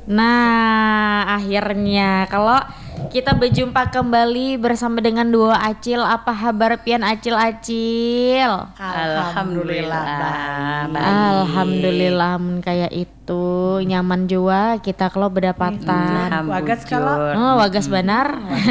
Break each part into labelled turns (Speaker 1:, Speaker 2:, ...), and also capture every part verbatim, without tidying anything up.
Speaker 1: Nah, akhirnya kalau kita berjumpa kembali bersama dengan duo Acil. Apa kabar pian Acil-Acil?
Speaker 2: Alhamdulillah baik.
Speaker 1: Alhamdulillah mun kayak itu nyaman jua kita kalau berdapatan.
Speaker 2: Wagas kalau
Speaker 1: Oh, wagas benar.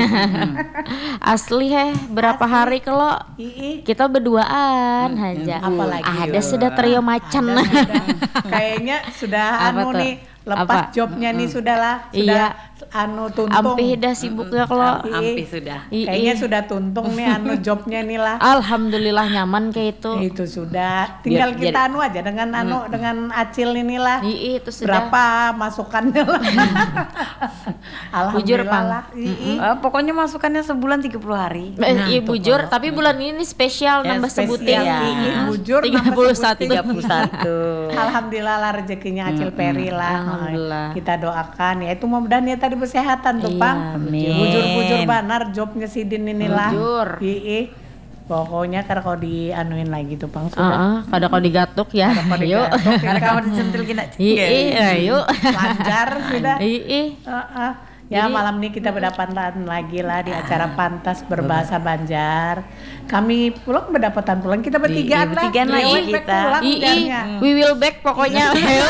Speaker 1: Asli heh, berapa
Speaker 2: Asli.
Speaker 1: hari kalau
Speaker 2: Ii.
Speaker 1: kita berduaan aja.
Speaker 2: Apalagi
Speaker 1: Ada
Speaker 2: yuk.
Speaker 1: sudah trio macan.
Speaker 2: Ada sudah. Kayaknya sudah
Speaker 1: Apa
Speaker 2: anu
Speaker 1: tuh?
Speaker 2: nih lepas
Speaker 1: Apa?
Speaker 2: jobnya nih sudah lah. Sudah anu tuntung.
Speaker 1: Ampi dah sibuknya kalau.
Speaker 2: Ii.
Speaker 3: Ampi sudah.
Speaker 1: Ii.
Speaker 2: Kayaknya sudah tuntung nih anu jobnya nih lah.
Speaker 1: Alhamdulillah nyaman kayak itu.
Speaker 2: Itu sudah. Tinggal
Speaker 1: Biar-
Speaker 2: kita anu aja dengan anu dengan Acil inilah.
Speaker 1: Ii, itu sudah.
Speaker 2: Berapa masukannya lah.
Speaker 1: Bujur,
Speaker 2: Alhamdulillah
Speaker 1: Pang.
Speaker 2: lah. Ii.
Speaker 3: Eh, pokoknya masukannya sebulan tiga puluh hari.
Speaker 1: Eh, iya
Speaker 2: tuh
Speaker 1: bujur,
Speaker 2: kalau-
Speaker 1: tapi bulan ini spesial
Speaker 3: Ya,
Speaker 1: nambah
Speaker 3: spesial.
Speaker 1: sebutin.
Speaker 3: Ya.
Speaker 2: Ii, bujur
Speaker 1: tiga
Speaker 2: nambah
Speaker 1: puluh
Speaker 2: sebutin.
Speaker 1: satu.
Speaker 3: tiga puluh satu.
Speaker 2: Alhamdulillah lah rezekinya Acil Peri lah.
Speaker 1: Alhamdulillah.
Speaker 2: Kita doakan ya itu mudah-mudahan ya tadi kesehatan tuh
Speaker 1: Iya,
Speaker 2: Pang.
Speaker 3: amin.
Speaker 2: Bujur-bujur banar jobnya Sidin inilah.
Speaker 1: Bujur.
Speaker 2: Iya. Pokoknya karena kalau dianuin lagi tuh Pang sudah.
Speaker 1: Heeh, kada kau digatuk ya. Ayo.
Speaker 3: Karena kamu disentil kita.
Speaker 1: Ii, ayo.
Speaker 2: Lancar sudah.
Speaker 1: Ii.
Speaker 2: Heeh. Ya
Speaker 1: Jadi-
Speaker 2: malam ini kita berdapatan lagi lah di acara Pantas Berbahasa Banjar. Kami pulang berdapatan pulang kita bertigaan lah.
Speaker 3: bertigaan lagi
Speaker 2: Iya,
Speaker 3: kita.
Speaker 2: pulang
Speaker 1: Ii,
Speaker 2: ujarnya.
Speaker 1: we will back pokoknya. Ayo.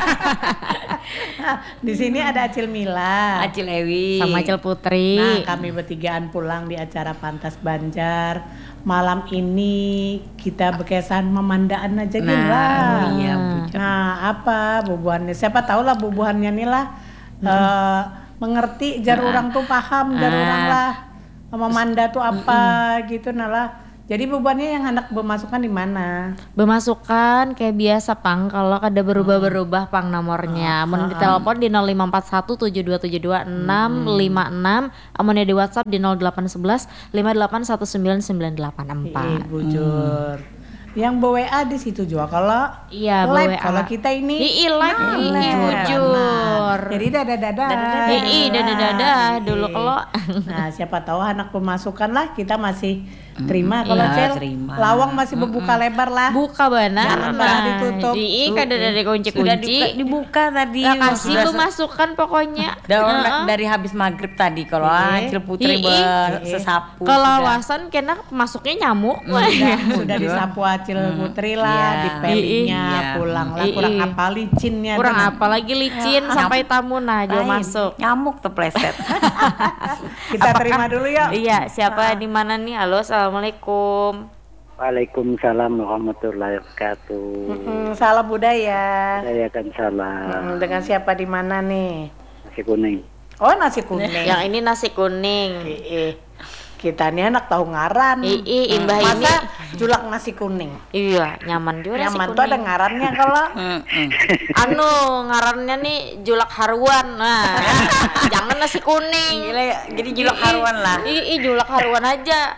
Speaker 2: Di sini ada Acil Mila.
Speaker 3: Acil Ewi.
Speaker 1: Sama Acil Putri.
Speaker 2: Nah, kami bertigaan pulang di acara Pantas Banjar. Malam ini kita berkesan memandaan aja
Speaker 3: Nah,
Speaker 2: gila.
Speaker 3: iya, bujur.
Speaker 2: Nah, apa bubuhannya? Siapa tahu lah bubuhannya nih lah. eh, mengerti jar orang tuh paham jar
Speaker 3: Ah.
Speaker 2: orang lah. Memanda tuh apa gitu nah lah. Jadi bubuhannya yang hendak bermasukan di mana?
Speaker 1: Bermasukan kayak biasa Pang, kalau kada berubah-berubah Pang nomornya. Amun di telepon di nol lima empat satu tujuh dua tujuh dua enam lima enam, amun di WhatsApp di nol delapan satu satu lima delapan satu sembilan sembilan delapan
Speaker 2: Ih,
Speaker 1: empat.
Speaker 2: bujur. Yang bawa W A di situ juga kalau
Speaker 1: Iya,
Speaker 2: live
Speaker 1: bawa W A.
Speaker 2: kalau kita ini
Speaker 1: Ii like,
Speaker 2: Nah,
Speaker 1: ii
Speaker 2: live.
Speaker 1: bujur.
Speaker 2: Nah, jadi dadah-dadah.
Speaker 1: Ii dadah-dadah dulu kalau.
Speaker 2: Nah, siapa tahu anak pemasukan lah kita masih terima kalau
Speaker 3: iya,
Speaker 2: Cel.
Speaker 3: terima.
Speaker 2: Lawang masih berbuka lebar lah.
Speaker 1: Buka benar.
Speaker 2: Jangan pernah ditutup.
Speaker 1: Ii kada ada
Speaker 3: Sudah
Speaker 1: kunci-kunci.
Speaker 3: dibuka, dibuka tadi.
Speaker 1: Lah kasih
Speaker 3: Sudah-
Speaker 1: pemasukan pokoknya.
Speaker 3: Da-
Speaker 1: Heeh.
Speaker 3: dari habis maghrib tadi kalau
Speaker 2: Iya.
Speaker 3: Acil Putri
Speaker 1: Ii.
Speaker 3: bersesapu.
Speaker 1: Kelawasan kena masuknya nyamuk.
Speaker 2: Sudah, sudah disapu Acil Putri lah,
Speaker 3: Iya.
Speaker 2: dipelinya,
Speaker 3: Iya.
Speaker 2: pulang lah.
Speaker 1: Ii.
Speaker 2: Kurang apa licinnya.
Speaker 1: Kurang
Speaker 2: tuh.
Speaker 1: apa lagi licin sampai tamu nah jo
Speaker 3: Lain.
Speaker 1: masuk.
Speaker 3: Nyamuk tuh pleset.
Speaker 2: Kita terima dulu yuk.
Speaker 1: Iya, siapa di mana nih? Halo, assalamualaikum.
Speaker 4: Waalaikumsalam warahmatullahi wabarakatuh.
Speaker 2: Mm, salam budaya.
Speaker 4: Saya akan salam.
Speaker 2: Mm, dengan siapa di mana nih?
Speaker 4: Nasi kuning.
Speaker 2: Oh, nasi kuning.
Speaker 1: Yang ini nasi kuning.
Speaker 2: Ii. Kita nih anak tahu ngaran.
Speaker 1: Ii, imbah ini.
Speaker 2: Masa julak nasi kuning?
Speaker 1: Iya, nyaman juga nasi
Speaker 2: Nyaman tuh ada
Speaker 1: kuning.
Speaker 2: ngarannya kalau
Speaker 3: Mm-mm.
Speaker 1: Anu, ngarannya nih julak haruan. Nah, jangan nasi kuning.
Speaker 3: Gila ya, jadi julak haruan lah.
Speaker 1: Ii, julak haruan aja.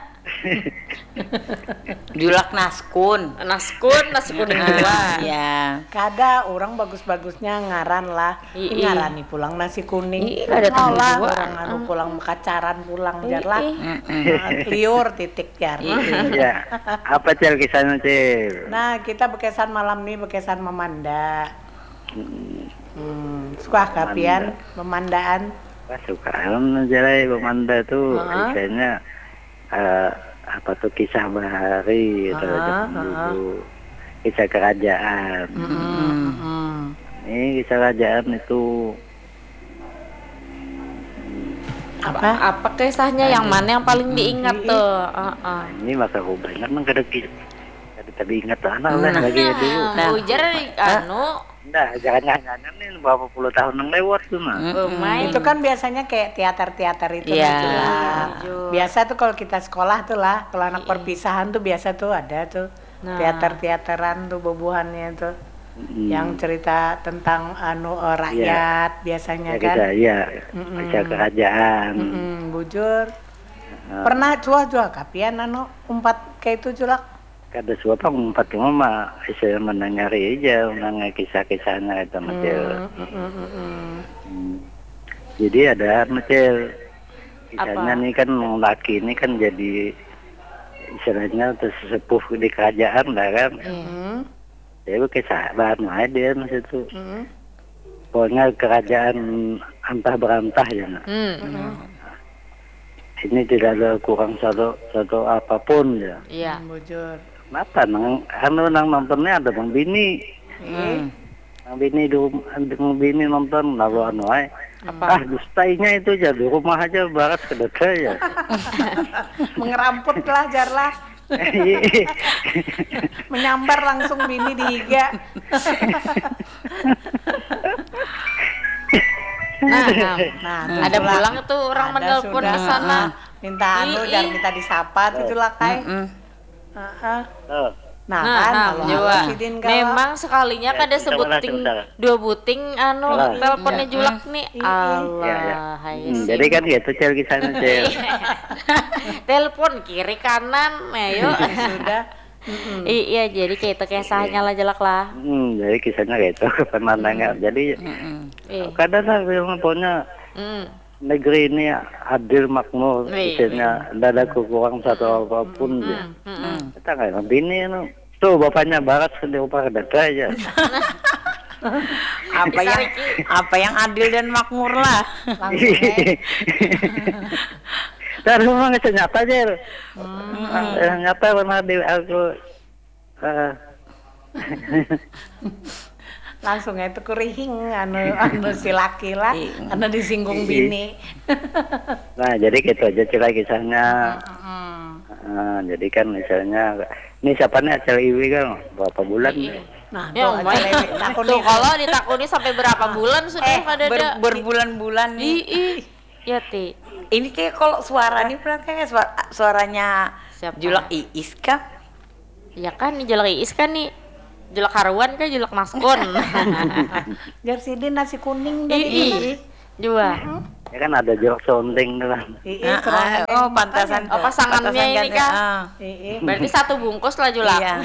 Speaker 3: Julak naskun.
Speaker 1: Naskun, nasi kuning dua.
Speaker 3: Iya.
Speaker 2: kada orang bagus-bagusnya ngaran lah.
Speaker 1: Ii.
Speaker 2: Ngaran nih pulang nasi kuning.
Speaker 1: Ii, ada tamu
Speaker 2: Ngolah
Speaker 1: dua.
Speaker 2: orang anu pulang kacaran pulang jar lah.
Speaker 1: Ii.
Speaker 2: Nah, liur titik jar.
Speaker 4: Ya, apa Cel kisahnya Cel?
Speaker 2: Nah, kita bekesan malam nih bekesan memanda. Hmm, suka kapian memandaan.
Speaker 4: Wah, suka menjalai pemanda tuh
Speaker 2: Heeh.
Speaker 4: kisahnya eh, apa tuh kisah bahari atau
Speaker 2: Heeh,
Speaker 4: zaman dulu. Kisah kerajaan.
Speaker 2: Hmm, hmm.
Speaker 4: Ini kisah kerajaan itu
Speaker 2: Apa?
Speaker 1: Apa kisahnya yang mana yang paling diingat
Speaker 2: Ii.
Speaker 1: tuh? Heeh.
Speaker 4: ini maka aku banyak nang kada kisah. Kada tapi ingat lah nah, lah lagi dulu.
Speaker 1: Nah, ujar anu
Speaker 4: Enggak, jangan nyanyian nih berapa puluh tahun yang lewat tuh mah.
Speaker 1: bermain.
Speaker 2: Itu kan biasanya kayak teater-teater itu
Speaker 3: Iya.
Speaker 2: lah, Jula.
Speaker 1: Jul.
Speaker 2: Biasa tuh kalau kita sekolah tuh lah, kalau anak perpisahan tuh biasa tuh ada tuh
Speaker 1: Nah.
Speaker 2: teater-teateran tuh bubuhannya tuh.
Speaker 4: Hmm.
Speaker 2: Yang cerita tentang anu eh, rakyat biasanya
Speaker 4: Ya
Speaker 2: kan.
Speaker 4: kita ya
Speaker 2: Mm-mm.
Speaker 4: kisah kerajaan.
Speaker 2: Mm-mm, bujur. Pernah cua-cua kapian anu umpat kayak itu Julak?
Speaker 4: Kada suapa empat cuma mah saya mendengar aja mendengar kisah-kisahnya itu macam.
Speaker 2: Mm, mm, mm, mm.
Speaker 4: Hmm. Jadi ada macam kisahnya
Speaker 1: Apa?
Speaker 4: nih kan laki ini kan jadi istilahnya terus sepuh di kerajaan lah kan.
Speaker 2: Mm,
Speaker 4: Dia pakai sahabat lah dia masih itu.
Speaker 2: mm.
Speaker 4: pokoknya kerajaan antah berantah ya. Nak.
Speaker 1: Hmm.
Speaker 4: Ini tidak ada kurang satu satu apapun ya.
Speaker 1: Iya.
Speaker 2: Bujur.
Speaker 4: Kenapa nang anu nang nontonnya ada bang bini.
Speaker 3: Hmm.
Speaker 4: Nang bini di rumah, nang bini nonton lalu anu ay.
Speaker 1: Apa?
Speaker 4: Ah, dustainya itu aja di rumah aja barat kedeka ya.
Speaker 2: Mengeramput lah jarlah. Menyambar langsung bini di higa.
Speaker 1: Nah, nah.
Speaker 2: Nah,
Speaker 1: Ada
Speaker 2: Julak.
Speaker 1: pulang tuh orang
Speaker 2: Ada
Speaker 1: menelpon
Speaker 2: sudah.
Speaker 1: ke sana.
Speaker 2: Minta anu
Speaker 1: Ih,
Speaker 2: jar
Speaker 1: ih.
Speaker 2: minta disapa tuh Julak kai.
Speaker 3: Mm-mm.
Speaker 2: Heeh.
Speaker 4: Oh.
Speaker 2: Nah,
Speaker 1: Nah,
Speaker 2: kan
Speaker 1: nah,
Speaker 2: kalau
Speaker 1: Jawa.
Speaker 2: Sidin kalau
Speaker 1: Memang sekalinya
Speaker 4: Ya,
Speaker 1: kada
Speaker 4: sebentar,
Speaker 1: sebuting
Speaker 4: sebentar.
Speaker 1: dua buting anu
Speaker 4: Salah.
Speaker 1: teleponnya
Speaker 3: Iya.
Speaker 1: Julak nih.
Speaker 2: Iya.
Speaker 1: Allah,
Speaker 4: Ya, ya.
Speaker 1: hai
Speaker 4: Hmm,
Speaker 1: sih.
Speaker 4: jadi kan gitu cel kisahnya cel.
Speaker 1: Telepon kiri kanan, ayo.
Speaker 2: sudah. Mm-mm.
Speaker 1: I- iya, jadi kayak itu kisahnya lah Julak lah.
Speaker 4: Hmm, jadi kisahnya gitu pemandangan. Jadi
Speaker 3: Mm-mm.
Speaker 1: Ih.
Speaker 4: kadang lah film pokoknya
Speaker 1: Hmm.
Speaker 4: negeri ini adil makmur,
Speaker 1: Wih,
Speaker 4: isinya tidak ada kekurangan satu apapun ya.
Speaker 1: Hmm.
Speaker 4: Kita nggak bini nu. Tuh bapaknya barat sendiri upah kedeka aja.
Speaker 3: Apa yang apa yang adil dan makmur lah.
Speaker 2: Langsung eh.
Speaker 4: Dari rumah nggak nyata aja. Eh, nyata pernah di aku. eh,
Speaker 2: Langsung itu kurihing anu anu si laki lah,
Speaker 3: Iya.
Speaker 2: anu disinggung bini.
Speaker 4: Nah jadi gitu aja cerita kisahnya.
Speaker 2: Heeh.
Speaker 4: Eh, jadi kan misalnya, ini siapa nih Acel Iwi kan berapa bulan?
Speaker 2: Nah,
Speaker 1: Ya,
Speaker 2: tuh
Speaker 1: Mai.
Speaker 2: aja lewat takun
Speaker 1: Tuh
Speaker 2: nih.
Speaker 1: kalau ditakuni sampai berapa bulan sudah
Speaker 3: Eh,
Speaker 1: pada
Speaker 3: ber-
Speaker 1: ada.
Speaker 3: berbulan-bulan nih.
Speaker 1: Ih, ih. Ya, Ti.
Speaker 3: Ini kayak kalau suara nih pernah kayak suara, suaranya
Speaker 1: Siapa?
Speaker 3: Julak Iis kah?
Speaker 1: Ya kan nih Julak Iis kan nih. Julak Haruan kan Julak Naskon.
Speaker 2: Jar Sidin nasi kuning dari
Speaker 1: Ih, ih. Jua.
Speaker 4: Ya kan ada jorok sondeng kan.
Speaker 2: Ii,
Speaker 3: Ah, ah, oh pantasan.
Speaker 1: Oh, pasangannya
Speaker 3: pantasan
Speaker 1: ini
Speaker 3: ganteng.
Speaker 1: kah?
Speaker 3: Ah.
Speaker 2: Ii.
Speaker 1: Berarti satu bungkus lah Julak.
Speaker 3: Iya.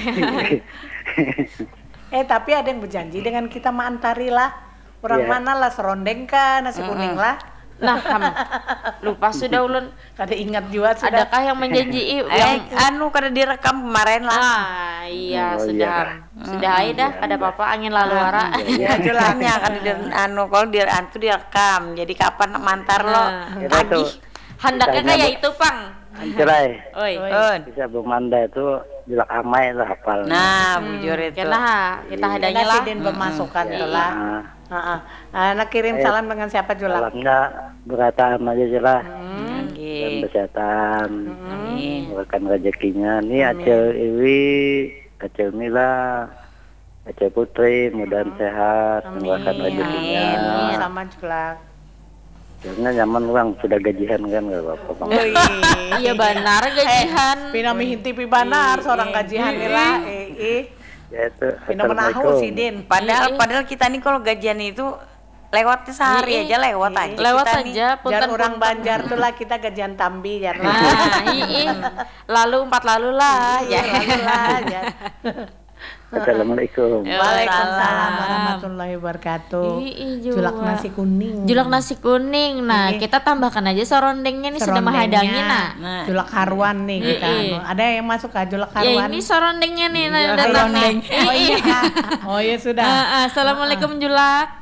Speaker 2: Eh tapi ada yang berjanji dengan kita mantari lah. Orang
Speaker 4: Iya.
Speaker 2: mana lah serondeng kah nasi kuning lah.
Speaker 1: Nah, Ham, lupa sudah ulun.
Speaker 2: Kada ingat juga sudah.
Speaker 1: Adakah yang menjanji
Speaker 3: Eh,
Speaker 1: yang
Speaker 3: anu kada direkam kemarin lah.
Speaker 1: Ah, iya
Speaker 4: Oh,
Speaker 1: sudah.
Speaker 4: iya.
Speaker 1: Ham. Sudah aja dah, ada apa-apa angin lalu ara.
Speaker 3: Ya jelasnya kan di anu kalau di anu direkam. Jadi kapan mantar lo
Speaker 1: Nah.
Speaker 4: Kita
Speaker 3: lagi.
Speaker 4: tuh
Speaker 1: Handaknya
Speaker 4: Tanya,
Speaker 1: kayak
Speaker 4: Bu.
Speaker 1: itu, Pang.
Speaker 4: cerai.
Speaker 1: Oi.
Speaker 2: Oi.
Speaker 3: Oh.
Speaker 4: Bisa bermanda itu jelak amai lah hafal.
Speaker 3: Nah, bujur itu.
Speaker 1: Kena kita hadanya
Speaker 2: Ada
Speaker 1: lah.
Speaker 2: Sidin pemasukan
Speaker 4: Ya,
Speaker 2: tuh lah.
Speaker 4: nah,
Speaker 2: Heeh. Anak kirim
Speaker 4: Eh,
Speaker 2: salam dengan siapa Julak?
Speaker 4: salamnya berataan aja jelas.
Speaker 2: Hmm.
Speaker 4: Dan
Speaker 3: Nggih.
Speaker 4: kesehatan,
Speaker 3: Amin.
Speaker 4: murahkan rezekinya. Nih Acel Iwi, Acel Mila, Acel Putri, mudah sehat, murahkan rezekinya.
Speaker 3: Amin.
Speaker 2: Sama Julak.
Speaker 4: Karena nyaman orang sudah gajian kan gak apa-apa. Bang.
Speaker 2: Oi.
Speaker 1: Iya benar gajian.
Speaker 2: Pina mihinti pi banar seorang gajian nila. Eh, eh.
Speaker 4: Ya itu.
Speaker 2: Pina menahu Sidin.
Speaker 3: Padahal
Speaker 1: Ih.
Speaker 3: padahal kita nih kalau gajian itu lewatnya sehari
Speaker 1: Ih.
Speaker 3: aja lewat
Speaker 2: Ih.
Speaker 3: aja.
Speaker 1: Lewat
Speaker 3: kita nih.
Speaker 1: aja
Speaker 2: Jar
Speaker 1: punten
Speaker 2: orang Banjar tuh lah kita gajian tambi jar.
Speaker 1: Nah, ii. Lalu empat lalu lah ya.
Speaker 2: Lalu lah jar.
Speaker 4: Assalamualaikum.
Speaker 2: Waalaikumsalam warahmatullahi wabarakatuh.
Speaker 1: Ii, Jua.
Speaker 2: Julak nasi kuning.
Speaker 1: Julak nasi kuning. Nah,
Speaker 2: Ii.
Speaker 1: kita tambahkan aja serondengnya nih sudah
Speaker 2: Serondengnya.
Speaker 1: menghadangi nah.
Speaker 3: Nah.
Speaker 2: Julak haruan nih kita.
Speaker 1: Ii.
Speaker 2: anu. Ada yang masuk ke julak
Speaker 1: Ya
Speaker 2: haruan?
Speaker 1: ini serondengnya nih nah,
Speaker 2: Julak
Speaker 1: datang
Speaker 2: serondeng.
Speaker 1: nih.
Speaker 2: Oh
Speaker 1: Ii.
Speaker 2: iya. Oh iya sudah.
Speaker 1: Ah, ah, Assalamualaikum Julak.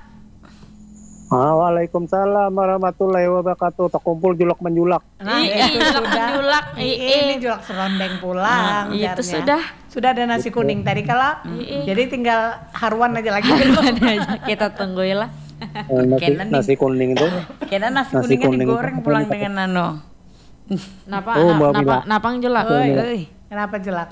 Speaker 5: Ah, Waalaikumsalam warahmatullahi wabarakatuh. Tak kumpul julak menjulak.
Speaker 2: Nah,
Speaker 1: Ii,
Speaker 2: itu
Speaker 1: julak
Speaker 2: sudah.
Speaker 1: menjulak.
Speaker 2: Ii,
Speaker 1: Ii.
Speaker 2: ini julak serondeng pulang.
Speaker 1: Itu
Speaker 2: jarnya.
Speaker 1: sudah.
Speaker 2: Sudah ada nasi kuning tadi kalau. Jadi tinggal haruan aja lagi.
Speaker 1: Kita tungguin lah.
Speaker 5: Eh, nasi,
Speaker 3: Kenan nih.
Speaker 5: nasi kuning itu.
Speaker 3: Kira nasi,
Speaker 5: Nasi
Speaker 3: kuningnya
Speaker 5: kuning.
Speaker 3: digoreng pulang dengan anu.
Speaker 1: Napa?
Speaker 5: Oh, Mbak
Speaker 1: napa?
Speaker 5: Mila.
Speaker 1: Napang Julak.
Speaker 2: Oi.
Speaker 3: Euy.
Speaker 2: Kenapa jelak?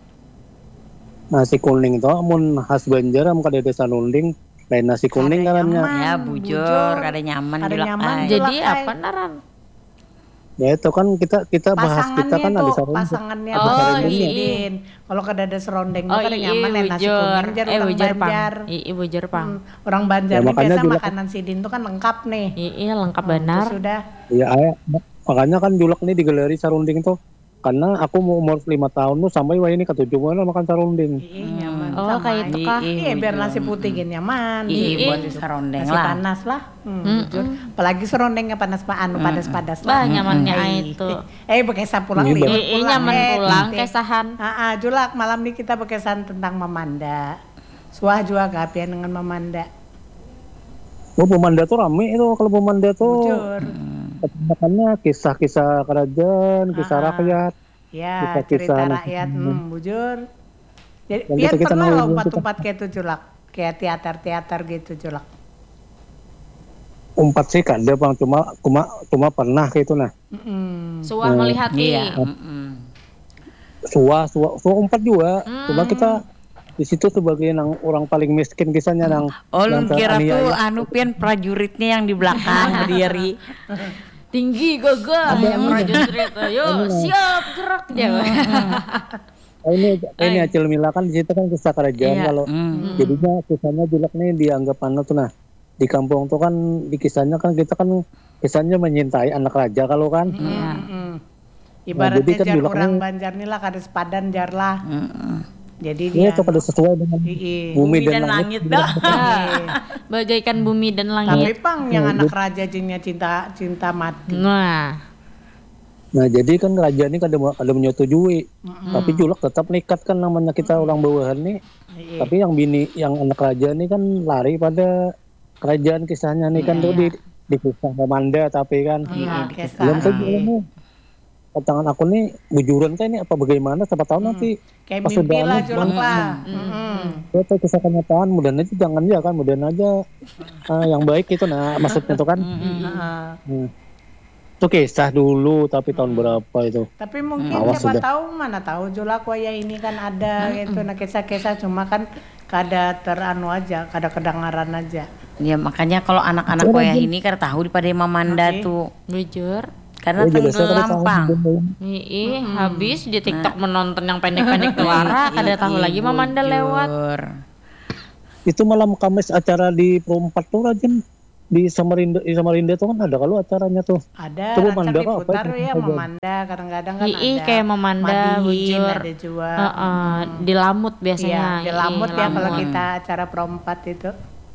Speaker 5: Nasi kuning itu mun khas Banjar am kada desa nunding lain nasi kuning
Speaker 2: Kada
Speaker 5: karannya.
Speaker 2: nyaman.
Speaker 3: Ya
Speaker 2: bujur.
Speaker 3: bujur, kada nyaman
Speaker 2: Kada
Speaker 3: julak
Speaker 2: nyaman.
Speaker 3: ay.
Speaker 1: Jadi
Speaker 2: Julak,
Speaker 1: apa
Speaker 2: ay.
Speaker 1: naran?
Speaker 5: Ya itu kan kita kita bahas kita kan ada
Speaker 2: Pasangannya tuh,
Speaker 5: sarung.
Speaker 2: pasangannya
Speaker 1: Oh,
Speaker 2: tuh
Speaker 1: iya.
Speaker 2: Sidin. Kalau kada ada serondeng
Speaker 1: Oh
Speaker 2: kada
Speaker 1: iya,
Speaker 2: nyaman ya nasi
Speaker 1: bujur.
Speaker 2: kuning jar
Speaker 1: Eh,
Speaker 2: orang
Speaker 1: bujur
Speaker 2: Banjar.
Speaker 1: Pang. Iya, bujur Pang.
Speaker 2: Hmm, Orang Banjar
Speaker 5: Ya,
Speaker 2: nih
Speaker 5: makanya
Speaker 2: biasa
Speaker 5: julak-
Speaker 2: makanan Sidin tuh kan lengkap nih.
Speaker 1: Iya, lengkap
Speaker 2: Hmm,
Speaker 1: benar.
Speaker 2: itu sudah.
Speaker 5: Iya, aya. Makanya kan julak nih digeleri sarunding tuh. Karena aku mau umur lima tahun tuh sampai wah ini ketujuh bulan makan sarunding.
Speaker 2: Iya, nyaman.
Speaker 1: Oh,
Speaker 2: sama
Speaker 1: kayak itu
Speaker 2: aja.
Speaker 1: kah?
Speaker 2: Iya, biar nasi putih gini nyaman.
Speaker 3: Iya,
Speaker 2: Iya,
Speaker 3: buat di serondeng
Speaker 2: nasi
Speaker 3: lah.
Speaker 2: panas lah. Hmm, bujur. Apalagi serondengnya panas anu padas-padas
Speaker 1: Bah,
Speaker 2: lah.
Speaker 1: nyamannya
Speaker 2: Ai.
Speaker 1: itu.
Speaker 2: Eh, bekesan pulang
Speaker 5: Iya,
Speaker 2: libur
Speaker 1: Iya,
Speaker 2: pulang.
Speaker 1: nyaman
Speaker 2: eh,
Speaker 1: pulang
Speaker 2: titik.
Speaker 1: kesahan.
Speaker 2: Ah, ah, Julak malam ini kita bekesan tentang memanda. Suah juga gapian dengan memanda.
Speaker 5: Oh, Pemanda tuh rame itu kalau Pemanda tuh
Speaker 2: Bujur.
Speaker 5: kebanyakannya kisah-kisah kerajaan, kisah
Speaker 2: Ah, ah.
Speaker 5: rakyat,
Speaker 2: Ya,
Speaker 5: kisah-kisah
Speaker 2: cerita
Speaker 5: anak.
Speaker 2: rakyat, hmm, bujur. Jadi,
Speaker 5: Yang
Speaker 2: Pian
Speaker 5: kita-kita
Speaker 2: pernah
Speaker 5: nunggu
Speaker 2: lompat-lompat kayak itu Julak? Kayak teater-teater gitu Julak?
Speaker 5: Umpat sih kan dia bang cuma cuma cuma pernah gitu nah.
Speaker 2: Mm-mm.
Speaker 1: Suah melihat
Speaker 3: Iya.
Speaker 1: nih.
Speaker 3: mm-mm.
Speaker 5: Suah, suah, suah umpat juga.
Speaker 1: Hmm.
Speaker 5: Cuma kita di situ sebagai nang orang paling miskin kisahnya nang
Speaker 3: Oh, lu
Speaker 5: yang
Speaker 3: kira tuh
Speaker 5: teraniaya.
Speaker 3: anu Pian prajuritnya yang di belakang berdiri.
Speaker 1: Tinggi gagah yang prajurit. Ayo siap gerak dia.
Speaker 5: Oh, ini ini Acil Mila kan di situ kan kisah kerajaan
Speaker 3: Iya.
Speaker 5: kalau
Speaker 3: Mm.
Speaker 5: jadinya kisahnya Julak nih dianggap anu tuh nah di kampung tuh kan di kisahnya kan kita kan kisahnya menyintai anak raja kalau kan.
Speaker 3: Iya.
Speaker 2: Mm-mm. Ibaratnya
Speaker 5: jadi kan
Speaker 2: jar
Speaker 5: Julak
Speaker 2: orang
Speaker 5: nih-
Speaker 2: Banjar nih lah kada sepadan jar lah.
Speaker 3: Mm-mm.
Speaker 2: Jadi
Speaker 5: Ini
Speaker 2: dia
Speaker 5: tuh kada sesuai dengan
Speaker 2: Ii.
Speaker 5: bumi,
Speaker 3: Bumi dan langit dah.
Speaker 1: Bagaikan bumi dan
Speaker 2: Tapi
Speaker 1: langit.
Speaker 2: pang yang anak raja jengnya cinta cinta mati.
Speaker 1: Nah,
Speaker 5: Nah jadi kan kerajaan ini kada kada menyetujui, tapi Julak tetap nekat kan namanya kita orang bawahan nih.
Speaker 2: Ii.
Speaker 5: Tapi yang bini, yang anak kerajaan ini kan lari pada kerajaan kisahnya nih kan tuh di di kisah Pemanda tapi kan.
Speaker 2: Iya, kisah.
Speaker 5: Belum saja nih. Tangan aku nih bujuran kan ini apa bagaimana siapa tahu nanti
Speaker 2: Kayak
Speaker 5: pas
Speaker 2: mimpi
Speaker 5: sudah
Speaker 2: lah
Speaker 5: anu,
Speaker 2: Julak
Speaker 5: mm,
Speaker 2: lah. Mm-mm.
Speaker 5: itu kisah kenyataan mudah aja jangan ya kan mudah aja ah, yang baik itu nah maksudnya tuh kan.
Speaker 2: Heeh.
Speaker 5: Hmm. Itu kisah dulu tapi tahun berapa itu?
Speaker 2: Tapi mungkin
Speaker 5: Awas
Speaker 2: siapa
Speaker 5: sudah.
Speaker 2: tahu mana tahu Julak waya ini kan ada gitu nah kisah-kisah cuma kan kada teranu aja, kada kedengaran aja.
Speaker 3: Ya makanya kalau anak-anak koyah ini kan tahu daripada Mamanda
Speaker 2: Oke.
Speaker 3: tuh.
Speaker 1: bujur.
Speaker 3: Karena
Speaker 5: Oh, jelas saya kada
Speaker 3: tenggelam
Speaker 5: tahu
Speaker 3: pang.
Speaker 5: sebenarnya.
Speaker 1: Ih, habis di TikTok menonton yang pendek-pendek kelara, kada tahu lagi Mamanda lewat.
Speaker 3: Bujur.
Speaker 5: Itu malam Kamis acara di Perumpat tuh Rajen di Samarinda di Samarinda tuh kan ada kalau acaranya tuh.
Speaker 2: Ada
Speaker 5: Coba
Speaker 2: rancang
Speaker 5: Manda apa
Speaker 2: diputar
Speaker 5: itu?
Speaker 2: ya
Speaker 5: Apa?
Speaker 2: memanda kadang-kadang kan
Speaker 1: Ih,
Speaker 2: ada.
Speaker 1: kayak Memanda,
Speaker 2: Madiin
Speaker 1: bujur.
Speaker 2: ada juga.
Speaker 1: Heeh, di Lamut biasanya.
Speaker 2: Iya, di Lamut
Speaker 1: Ih,
Speaker 2: ya kalau
Speaker 1: Lamut.
Speaker 2: kita acara perempat itu.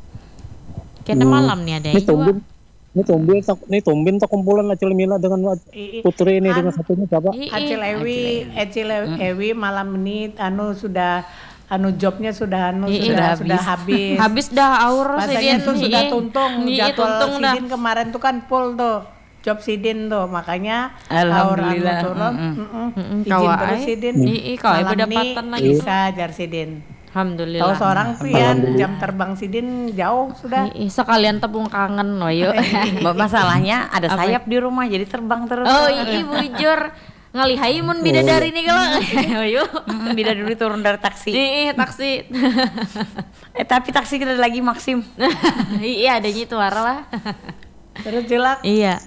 Speaker 1: Kita malam nih ada
Speaker 5: Ini
Speaker 1: juga.
Speaker 5: tumbin, ini tumbin, tak- ini tumbin tak kumpulan Acil Mila dengan
Speaker 2: I- i-
Speaker 5: Putri ini
Speaker 2: An-
Speaker 5: dengan satunya siapa?
Speaker 1: Ih, ih.
Speaker 2: Acil Ewi, Acil Ewi malam ini anu sudah anu jobnya sudah anu
Speaker 1: Ih,
Speaker 2: sudah
Speaker 3: sudah
Speaker 2: sudah habis.
Speaker 1: Habis dah aur
Speaker 2: Rasanya
Speaker 1: sidin.
Speaker 2: tuh sudah
Speaker 1: Ih,
Speaker 2: tuntung
Speaker 1: ih,
Speaker 2: jadwal
Speaker 1: tuntung dah.
Speaker 2: sidin kemarin tuh kan full tuh job sidin tuh makanya
Speaker 3: Alhamdulillah.
Speaker 2: aur anu turun,
Speaker 3: Mm-mm.
Speaker 2: mm-mm.
Speaker 1: Mm-mm,
Speaker 2: izin
Speaker 1: kawa
Speaker 2: terus
Speaker 1: ai.
Speaker 2: sidin.
Speaker 1: Ih, ih, kawa ai
Speaker 2: Malam
Speaker 1: berdapatan
Speaker 2: ini
Speaker 1: lagi.
Speaker 2: bisa jar sidin.
Speaker 1: Alhamdulillah.
Speaker 2: Tahu seorang pian jam terbang sidin jauh sudah.
Speaker 1: Ih, ih, sekalian tepung kangen loh yuk.
Speaker 3: Ma- Masalahnya ada sayap di rumah jadi terbang terus.
Speaker 1: Oh iya bujur. Ngalihai mun bidadari nih kalau. Yuk.
Speaker 3: Mm, Bida dulu turun dari taksi.
Speaker 1: Ih, taksi.
Speaker 3: Eh tapi taksi kita lagi Maxim.
Speaker 1: Iya adanya itu warna lah.
Speaker 2: Terus jelak.
Speaker 1: Iya.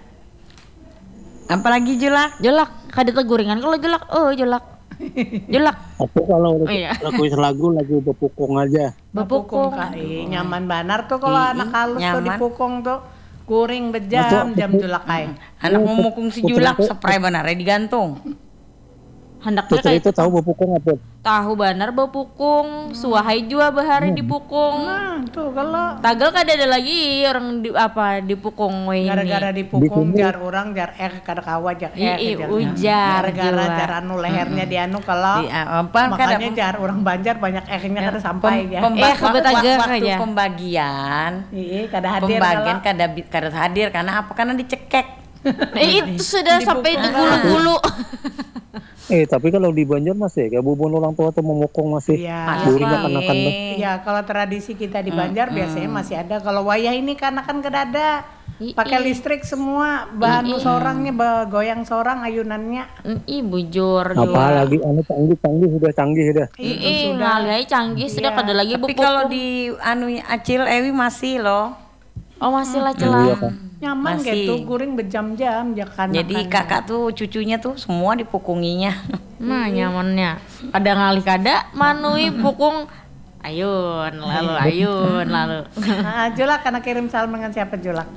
Speaker 3: Apalagi Julak?
Speaker 1: Jolak, kada teguringan kalau jolak. Oh, jolak. Jolak.
Speaker 5: Aku kalau
Speaker 1: Oh, iya.
Speaker 5: lagu lagu lagu bepukung aja.
Speaker 2: Bepukung kai nyaman banar tuh kalau
Speaker 3: Ih,
Speaker 2: anak halus tuh
Speaker 3: nyaman.
Speaker 2: dipukung tuh kuring bejam jam julak kai.
Speaker 3: Anak mau mukung si Julak, spray banarnya digantung.
Speaker 1: Handaknya
Speaker 5: Putri
Speaker 1: kayak
Speaker 5: itu tahu bepukung apa?
Speaker 1: tahu banar bepukung, suahai jua bahari dipukung.
Speaker 2: Nah, tuh kalau
Speaker 1: Tagal kada ada lagi orang di apa dipukung we ini.
Speaker 2: gara-gara dipukung jar orang jar eh kada kawa jar eh
Speaker 1: Ih,
Speaker 2: jar.
Speaker 1: ujar
Speaker 2: gara-gara
Speaker 1: jua.
Speaker 2: jar anu lehernya di anu kalau
Speaker 3: Di, ah, apa,
Speaker 2: makanya
Speaker 3: kada-
Speaker 2: jar orang Banjar banyak ehnya kada sampai ya.
Speaker 3: Pemba-
Speaker 1: Eh, kebetaga
Speaker 3: waktu
Speaker 1: aja.
Speaker 3: pembagian,
Speaker 2: Iya, kada hadir
Speaker 3: pembagian
Speaker 2: kalau
Speaker 3: kada bi- kada hadir karena apa? Karena dicekek.
Speaker 1: Eh, itu sudah sampai di bulu-bulu.
Speaker 5: Eh tapi kalau di Banjar masih kayak bubun orang tua tuh memukung masih.
Speaker 2: Iya.
Speaker 5: Guring
Speaker 3: Iya.
Speaker 5: akan-akan tuh.
Speaker 2: Iya, kalau tradisi kita di Banjar biasanya masih ada. Kalau wayah ini karena kan kada ada.
Speaker 1: Ii.
Speaker 2: Pakai listrik semua, bahan seorangnya ba- goyang seorang ayunannya.
Speaker 1: Ih, bujur
Speaker 5: Apa
Speaker 1: jua.
Speaker 5: lagi anu canggih canggih sudah canggih sudah.
Speaker 1: Ih, ngalihai canggih sudah kada lagi
Speaker 3: Tapi
Speaker 1: bepukung.
Speaker 3: kalau di anu Acil Ewi masih loh.
Speaker 1: Oh, masih lah
Speaker 5: Iya
Speaker 1: celah.
Speaker 5: kan.
Speaker 2: Nyaman
Speaker 3: Masih.
Speaker 2: gitu, guring berjam-jam ya kan.
Speaker 3: Jadi kakak tuh cucunya tuh semua dipukunginya.
Speaker 1: Nah, nyamannya. Kada ngalih kada manui pukung ayun lalu ayun lalu.
Speaker 2: Nah, Julak karena kirim salam dengan siapa Julak?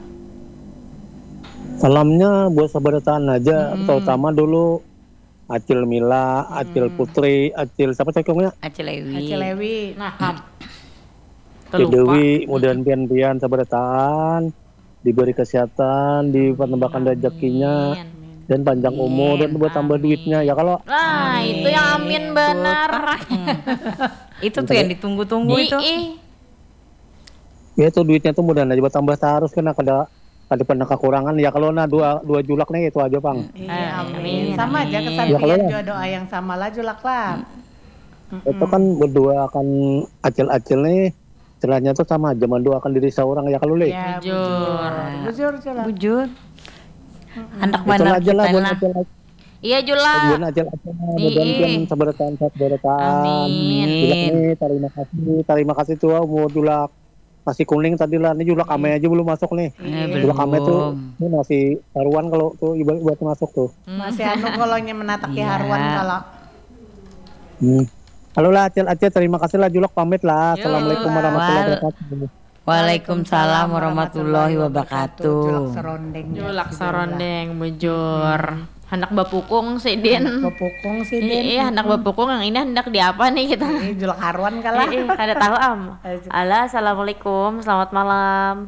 Speaker 5: Salamnya buat sabarataan aja, terutama dulu Acil Mila, Acil Putri, Acil siapa cekongnya?
Speaker 3: Acil Ewi.
Speaker 2: Acilewi.
Speaker 1: Nah, ham.
Speaker 5: Ci
Speaker 1: Terlupa.
Speaker 5: Dewi, mudah pian-pian sabarataan, diberi kesehatan, dipertembakan rezekinya,
Speaker 1: Amin.
Speaker 5: dan panjang umur dan buat tambah duitnya ya kalau
Speaker 1: Nah, itu yang amin benar.
Speaker 3: Itu tuh yang ditunggu-tunggu itu.
Speaker 1: Ih,
Speaker 5: Ya itu duitnya tuh mudah aja tambah terus kena kada kada pernah kekurangan ya kalau nah dua dua julak nih itu aja Bang.
Speaker 2: Iya,
Speaker 1: Amin,
Speaker 2: amin. Sama aja
Speaker 1: amin.
Speaker 2: kesampaian
Speaker 5: Ya, kalau-
Speaker 2: juga doa yang sama lah julak lah.
Speaker 5: Itu kan berdua akan acil-acil nih celahnya tuh sama aja mendoakan diri seorang ya kalau le.
Speaker 2: Ya,
Speaker 1: Bujur.
Speaker 2: bujur. Bujur julak.
Speaker 3: Bujur. Anak
Speaker 5: Itu
Speaker 3: mana
Speaker 5: aja lah
Speaker 3: kita
Speaker 5: buat
Speaker 3: lah.
Speaker 5: acil
Speaker 1: Iya Jula.
Speaker 5: buat acil-acil mudah
Speaker 1: Iya.
Speaker 5: pian sabaratan sabaratan.
Speaker 1: Amin.
Speaker 5: Julak nih terima kasih terima kasih tuh umur julak masih kuning tadi lah ini julak ame aja belum masuk nih.
Speaker 3: Eh,
Speaker 5: Julak ame tuh
Speaker 3: belum.
Speaker 5: ini masih taruhan kalau tuh ibarat buat masuk tuh.
Speaker 2: Masih anu kolonnya menataki
Speaker 3: Iya.
Speaker 2: haruan kalau.
Speaker 5: Hmm. Halo lah acil acil terima kasih lah julak pamit lah.
Speaker 1: Yo.
Speaker 5: Assalamualaikum warahmatullahi
Speaker 3: Wal-
Speaker 5: wabarakatuh.
Speaker 3: Waalaikumsalam warahmatullahi
Speaker 2: Julak
Speaker 3: wabarakatuh.
Speaker 2: serondeng. ya,
Speaker 1: Julak
Speaker 2: si
Speaker 1: sarondeng bujur. Anak bapukung si Din.
Speaker 2: Julak. Bepukung sih Din.
Speaker 1: Iya, anak bapukung yang ini hendak di apa nih kita?
Speaker 2: Ini julak haruan kalah.
Speaker 1: Iya, kada tahu am. Ala, assalamualaikum, selamat malam.